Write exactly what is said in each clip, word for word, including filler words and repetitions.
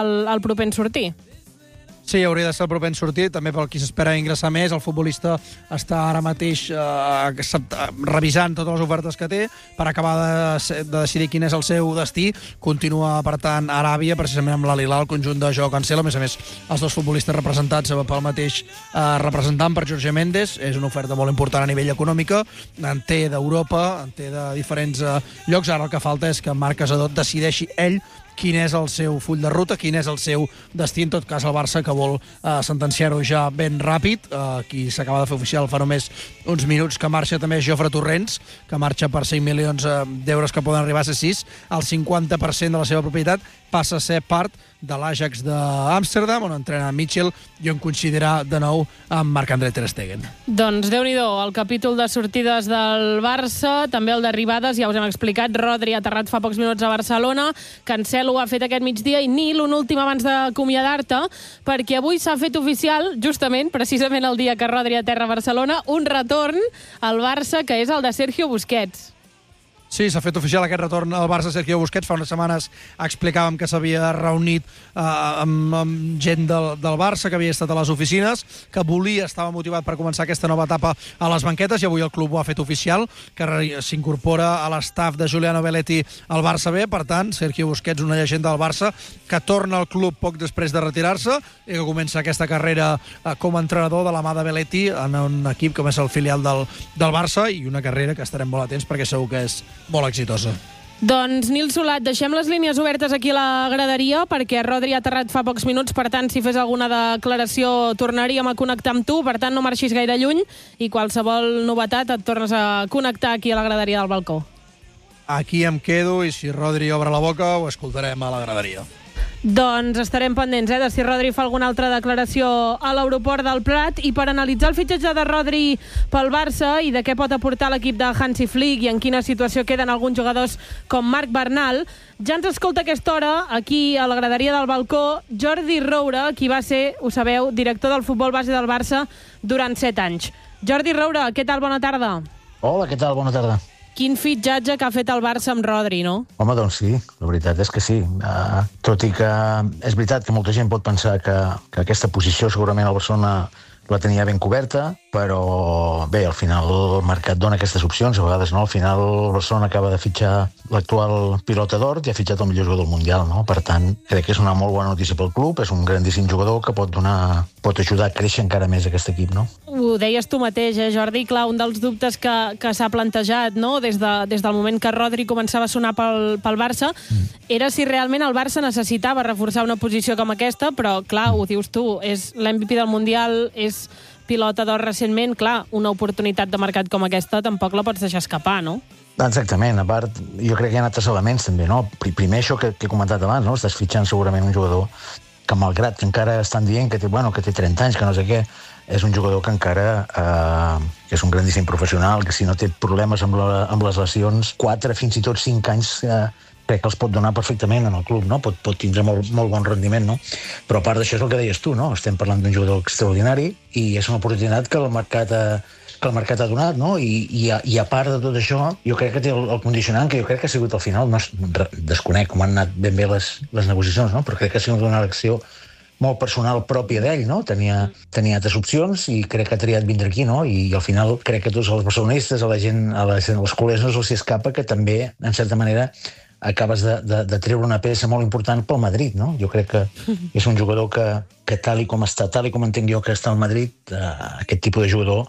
el, el proper en sortir. Sí, hauria de ser el proper en sortir, també pel qui s'espera ingressar més. El futbolista està ara mateix eh, revisant totes les ofertes que té per acabar de, de decidir quin és el seu destí. Continua, per tant, a Aràbia, precisament amb l'Al-Hilal, el conjunt de Joao Cancelo. A més a més, els dos futbolistes representats pel mateix eh, representant, per Jorge Méndez. És una oferta molt important a nivell econòmica. En té d'Europa, en té de diferents eh, llocs. Ara el que falta és que Marc Casador decideixi ell quin és el seu full de ruta, quin és el seu destí. En tot cas, el Barça, que vol eh, sentenciar-ho ja ben ràpid. Eh, qui s'acaba de fer oficial fa només uns minuts que marxa també és Jofre Torrents, que marxa per cinc milions d'euros que poden arribar a ser sis. El cinquanta per cent de la seva propietat passa a ser part de l'Ajax d'Amsterdam, on entrena Mitchell i on coincidirà de nou amb Marc-André ter Stegen. Doncs Déu-n'hi-do, el capítol de sortides del Barça, també el d'arribades, ja us hem explicat. Rodri ha aterrat fa pocs minuts a Barcelona, Cancelo ha fet aquest migdia, i Nil, un últim abans d'acomiadar-te, perquè avui s'ha fet oficial, justament, precisament el dia que Rodri aterra a Barcelona, un retorn al Barça, que és el de Sergio Busquets. Sí, s'ha fet oficial aquest retorn al Barça. Sergio Busquets fa unes setmanes explicàvem que s'havia reunit eh, amb, amb gent del, del Barça, que havia estat a les oficines, que volia, estava motivat per començar aquesta nova etapa a les banquetes, i avui el club ho ha fet oficial, que s'incorpora a l'estaf de Giuliano Belletti al Barça B. Per tant, Sergio Busquets, una llegenda del Barça, que torna al club poc després de retirar-se i que comença aquesta carrera eh, com a entrenador de la mà de Belletti en un equip com és el filial del, del Barça, i una carrera que estarem molt atents perquè segur que és molt exitosa. Doncs, Nil Solat, deixem les línies obertes aquí a la graderia, perquè Rodri ha aterrat fa pocs minuts, per tant, si fes alguna declaració tornaríem a connectar amb tu, per tant, no marxis gaire lluny, i qualsevol novetat et tornes a connectar aquí a la graderia del balcó. Aquí em quedo, i si Rodri obre la boca ho escoltarem a la graderia. Doncs estarem pendents, eh, de si Rodri fa alguna altra declaració a l'aeroport del Prat. I per analitzar el fitxatge de Rodri pel Barça i de què pot aportar l'equip de Hansi Flick i en quina situació queden alguns jugadors com Marc Bernal, ja ens escolta a aquesta hora, aquí a la graderia del balcó, Jordi Roura, qui va ser, ho sabeu, director del futbol base del Barça durant set anys. Jordi Roura, què tal? Bona tarda. Hola, què tal? Bona tarda. Quin fitxatge que ha fet el Barça amb Rodri, no? Home, doncs sí, la veritat és que sí. Uh, tot i que és veritat que molta gent pot pensar que, que aquesta posició segurament el Barcelona la tenia ben coberta, però bé, al final el mercat dona aquestes opcions, a vegades no, al final el Barcelona acaba de fitxar l'actual pilota d'or i ha fitxat el millor jugador del Mundial, no? Per tant, crec que és una molt bona notícia pel club, és un grandíssim jugador que pot donar, pot ajudar a créixer encara més aquest equip, no? Ho deies tu mateix, eh, Jordi? Clar, un dels dubtes que, que s'ha plantejat, no?, des, de, des del moment que Rodri començava a sonar pel, pel Barça, mm. era si realment el Barça necessitava reforçar una posició com aquesta, però, clar, mm. ho dius tu, és l'M V P del Mundial, és pilota d'or recentment, clar, una oportunitat de mercat com aquesta tampoc la pots deixar escapar, no? Exactament, a part, jo crec que hi ha altres elements també, no? Primer això que, que he comentat abans, no? Estàs fitxant segurament un jugador que, malgrat que encara estan dient que té, bueno, que té trenta anys, que no sé què, és un jugador que encara eh, que és un grandíssim professional, que si no té problemes amb, la, amb les lesions, quatre, fins i tot cinc anys eh, crec que els pot donar perfectament en el club, no? Pot, pot tindre molt, molt bon rendiment, no? Però a part d'això és el que deies tu, no? Estem parlant d'un jugador extraordinari i és una oportunitat que el mercat ha, que el mercat ha donat, no? I, i, a, i a part de tot això, jo crec que té el, el condicionant que jo crec que ha sigut al final, no es, desconec com han anat ben bé les, les negociacions, no? Però crec que ha sigut una elecció molt personal pròpia d'ell, no? Tenia, tenia altres opcions i crec que ha triat vindre aquí, no? I, i al final crec que tots els barcelonistes, a la gent, a la gent, als culers no se'ls escapa que també, en certa manera, acabes de, de, de treure una peça molt important pel Madrid, no? Jo crec que és un jugador que, que tal i com està, tal i com entenc jo que està al Madrid, eh, aquest tipus de jugador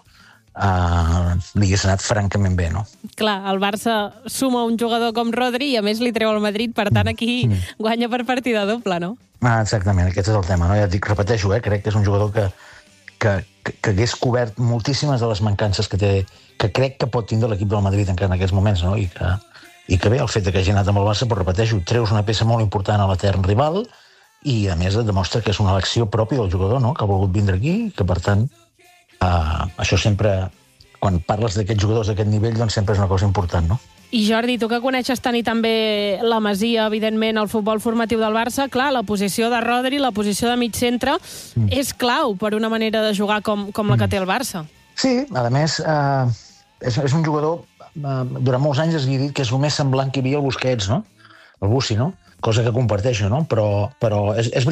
eh, li hagués anat francament bé, no? Clar, el Barça suma un jugador com Rodri i a més li treu al Madrid, per tant aquí mm. guanya per partida doble, no? Ah, exactament, aquest és el tema, no? Ja et dic, repeteixo, eh? Crec que és un jugador que, que, que, que hagués cobert moltíssimes de les mancances que té, que crec que pot tindre l'equip del Madrid encara en aquests moments, no? I que I que bé, el fet que hagi anat amb el Barça, però repeteixo, treus una peça molt important a l'etern rival i, a més, et demostra que és una elecció pròpia del jugador, no?, que ha volgut vindre aquí i que, per tant, eh, això sempre, quan parles d'aquests jugadors d'aquest nivell, doncs sempre és una cosa important, no? I Jordi, tu que coneixes tant i també la Masia, evidentment, el futbol formatiu del Barça, clar, la posició de Rodri, la posició de mig centre, mm. és clau per una manera de jugar com, com la que té el Barça. Sí, a més, eh, és, és un jugador... durant molts anys es havia dit que és el més semblant que hi havia el Busquets, no? El Bussi, no? cosa que comparteixo, no? Però, però és, és